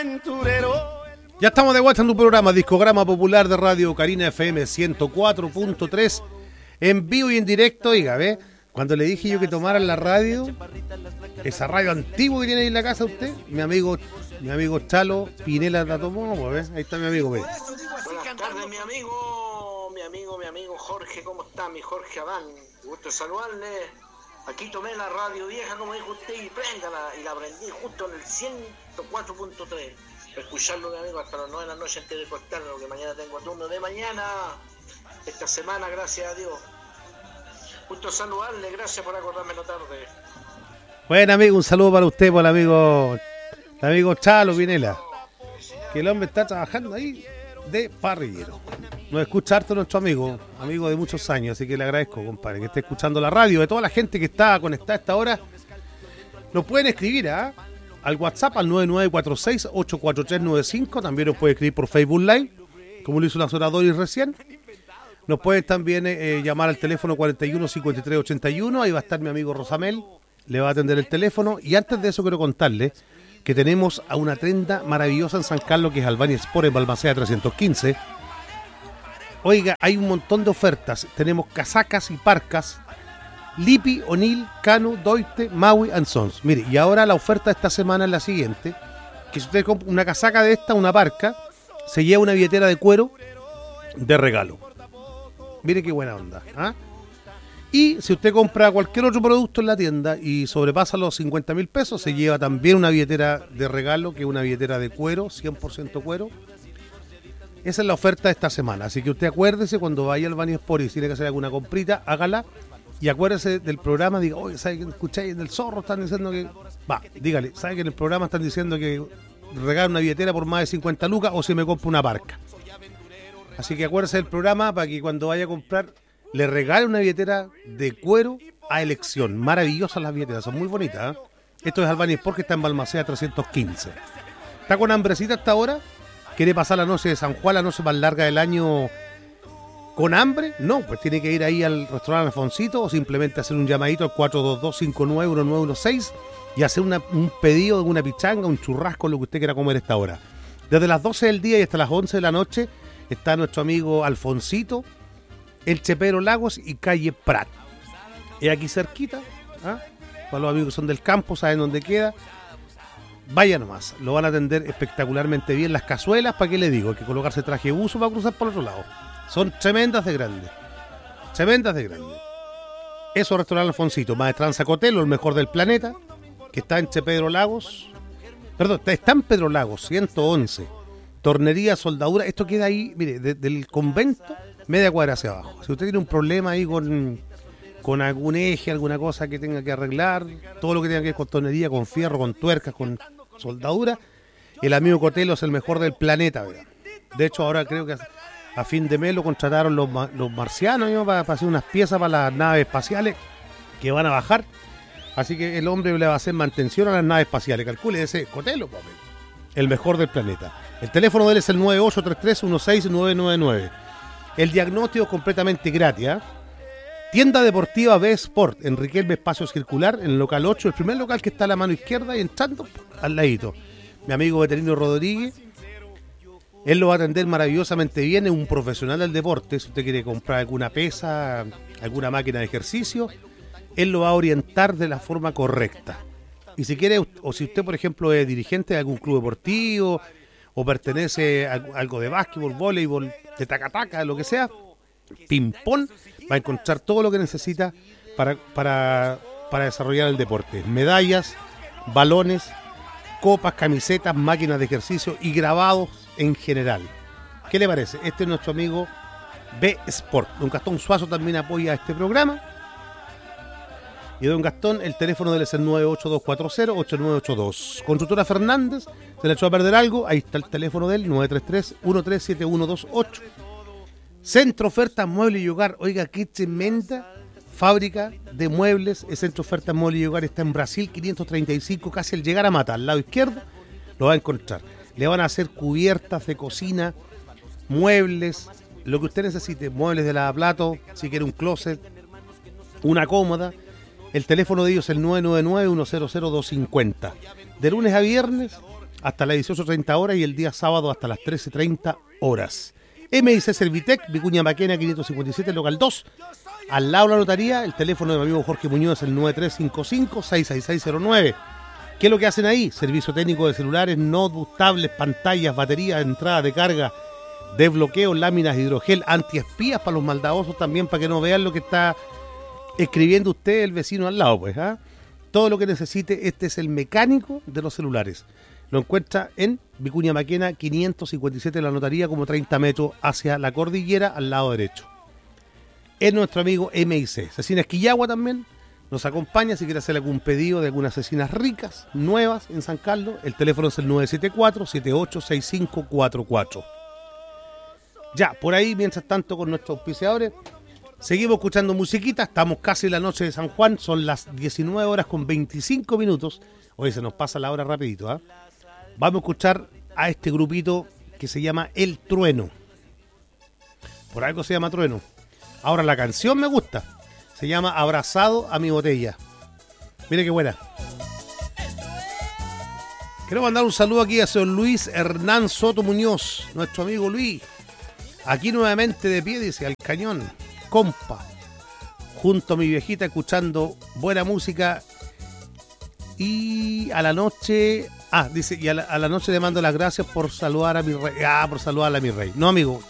Ya estamos de vuelta en tu programa Discograma Popular de Radio Carina FM 104.3 en vivo y en directo. Oiga, ¿ve? Cuando le dije yo que tomaran la radio, esa radio antigua que tiene ahí en la casa usted, mi amigo Chalo Pinela la tomó, pues, ¿ve? Ahí está mi amigo, ¿ve? Buenas tardes, mi amigo Jorge, ¿cómo está mi Jorge Adán? Gusto saludarle. Aquí tomé la radio vieja, como dijo usted, y préndala, y la prendí justo en el 104.3. Escucharlo, mi amigo, hasta las 9 de la noche antes de cortarlo, porque mañana tengo turno de mañana, esta semana, gracias a Dios. Gusto saludarle, gracias por acordarme la tarde. Bueno, amigo, un saludo para usted, por el amigo Chalo Pinela, que el hombre está trabajando ahí de parrillero. Nos escucha harto nuestro amigo de muchos años, así que le agradezco, compadre, que esté escuchando la radio. De toda la gente que está conectada a esta hora, nos pueden escribir al WhatsApp al 9946-84395. También nos puede escribir por Facebook Live, como lo hizo la señora Doris recién. Nos pueden también llamar al teléfono 415381. Ahí va a estar mi amigo Rosamel, le va a atender el teléfono. Y antes de eso quiero contarle que tenemos a una tienda maravillosa en San Carlos, que es Albania Sport en Balmaceda 315. Oiga, hay un montón de ofertas. Tenemos casacas y parcas Lippi, O'Neill, Canu, Doite, Maui and Sons. Mire, y ahora la oferta de esta semana es la siguiente: que si usted compra una casaca de esta, una parca, se lleva una billetera de cuero de regalo. Mire qué buena onda, ¿ah? Y si usted compra cualquier otro producto en la tienda y sobrepasa los 50.000 pesos, se lleva también una billetera de regalo, que es una billetera de cuero, 100% cuero. Esa es la oferta de esta semana. Así que usted acuérdese, cuando vaya al Albania Sport y tiene que hacer alguna comprita, hágala. Y acuérdese del programa, diga, oye, ¿sabe que escucháis en el zorro? Están diciendo que... Va, dígale, ¿sabe que en el programa están diciendo que regalan una billetera por más de 50 lucas o si me compro una parca? Así que acuérdese del programa para que cuando vaya a comprar le regale una billetera de cuero a elección. Maravillosas las billeteras, son muy bonitas, ¿eh? Esto es Albania Sport, que está en Balmaceda 315. ¿Está con hambrecita hasta ahora? ¿Quiere pasar la noche de San Juan, la noche más larga del año, con hambre? No, pues tiene que ir ahí al restaurante Alfonsito o simplemente hacer un llamadito al 422-591916 y hacer un pedido de una pichanga, un churrasco, lo que usted quiera comer a esta hora. Desde las 12 del día y hasta las 11 de la noche está nuestro amigo Alfonsito, el Chepero Lagos y calle Prat. Y aquí cerquita, ¿ah? Para los amigos que son del campo, saben dónde queda. Vaya nomás, lo van a atender espectacularmente bien. Las cazuelas, ¿para qué le digo? Hay que colocarse traje de buzo para cruzar por el otro lado. Son tremendas de grandes. Tremendas de grandes. Eso, restaurante Alfonsito, Maestranza Cotelo, el mejor del planeta, que está en Pedro Lagos. Perdón, está en Pedro Lagos, 111. Tornería, soldadura. Esto queda ahí, mire, del convento, media cuadra hacia abajo. Si usted tiene un problema ahí con algún eje, alguna cosa que tenga que arreglar, todo lo que tenga que ver con tornería, con fierro, con tuercas, con soldadura, el amigo Cotelo es el mejor del planeta, ¿verdad? De hecho, ahora creo que a fin de mes lo contrataron los marcianos, ¿no? para hacer unas piezas para las naves espaciales que van a bajar. Así que el hombre le va a hacer mantención a las naves espaciales. Calcule ese Cotelo, el mejor del planeta. El teléfono de él es el 9833-16999. El diagnóstico es completamente gratis, ¿eh? Tienda deportiva B Sport, en Riquelme Espacio Circular, en el local 8, el primer local que está a la mano izquierda y entrando al ladito. Mi amigo Veterino Rodríguez, él lo va a atender maravillosamente bien, es un profesional del deporte. Si usted quiere comprar alguna pesa, alguna máquina de ejercicio, él lo va a orientar de la forma correcta. Y si quiere, o si usted, por ejemplo, es dirigente de algún club deportivo o pertenece a algo de básquetbol, voleibol, de taca-taca, lo que sea, ping-pong, va a encontrar todo lo que necesita para desarrollar el deporte. Medallas, balones, copas, camisetas, máquinas de ejercicio y grabados en general. ¿Qué le parece? Este es nuestro amigo B Sport. Don Gastón Suazo también apoya este programa. Y don Gastón, el teléfono de él es el 98240-8982. Constructora Fernández, se le echó a perder algo, ahí está el teléfono de él, 933-137128. Centro Ofertas Muebles y Hogar. Oiga, qué tremenda fábrica de muebles. El Centro Ofertas Muebles y Hogar está en Brasil 535, casi al llegar a Mata, al lado izquierdo, lo va a encontrar. Le van a hacer cubiertas de cocina, muebles, lo que usted necesite, muebles de lavaplato, si quiere un closet, una cómoda. El teléfono de ellos es el 999-100-250. De lunes a viernes, hasta las 18:30 horas y el día sábado hasta las 13:30 horas. MIC Servitec, Vicuña Maquena 557, local 2. Al lado de la notaría, el teléfono de mi amigo Jorge Muñoz es el 9355-66609. ¿Qué es lo que hacen ahí? Servicio técnico de celulares, notebooks, tablets, pantallas, baterías, entrada de carga, desbloqueo, láminas, hidrogel, antiespías para los maldadosos también, para que no vean lo que está escribiendo usted el vecino al lado, pues, ¿ah? Todo lo que necesite, este es el mecánico de los celulares. Lo encuentra en Vicuña Maquena 557 de la notaría, como 30 metros hacia la cordillera al lado derecho. Es nuestro amigo MIC. Cecina Esquillagua también nos acompaña si quiere hacer algún pedido de algunas cecinas ricas, nuevas en San Carlos. El teléfono es el 974-786544. Ya, por ahí, mientras tanto, con nuestros auspiciadores, seguimos escuchando musiquita. Estamos casi en la noche de San Juan, son las 19 horas con 25 minutos. Oye, se nos pasa la hora rapidito, ¿ah? Vamos a escuchar a este grupito que se llama El Trueno. Por algo se llama Trueno. Ahora, la canción me gusta. Se llama Abrazado a mi botella. Mire qué buena. Quiero mandar un saludo aquí a señor Luis Hernán Soto Muñoz, nuestro amigo Luis. Aquí nuevamente de pie, dice, al cañón, compa. Junto a mi viejita escuchando buena música. Y a la noche... dice, y a la noche le mando las gracias por saludar a mi rey. Por saludar a mi rey. No, amigo,